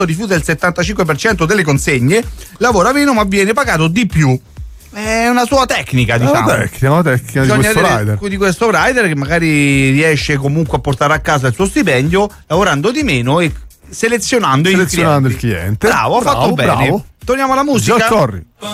rifiuta il 75% delle consegne, lavora meno ma viene pagato di più. È una sua tecnica, diciamo. Una tecnica di questo rider che magari riesce comunque a portare a casa il suo stipendio lavorando di meno e selezionando il cliente. cliente. Bravo, ha fatto bene. Torniamo alla musica. Già corri.